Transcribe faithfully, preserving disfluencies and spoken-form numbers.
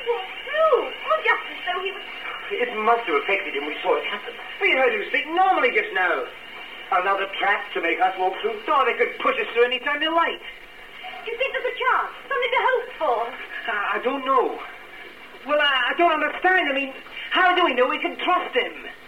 walked through. Oh, just as though he was... It must have affected him. We saw it happen. We heard him speak normally just now. Another trap to make us walk through? Oh, they could push us through any time they like. Do you think there's a chance? Something to hope for? Uh, I don't know. Well, I, I don't understand. I mean, how do we know we can trust him?